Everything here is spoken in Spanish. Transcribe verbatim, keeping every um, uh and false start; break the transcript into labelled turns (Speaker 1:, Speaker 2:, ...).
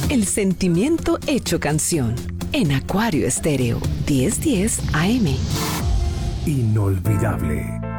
Speaker 1: El sentimiento hecho canción. En Acuario Estéreo, diez diez A M.
Speaker 2: Inolvidable.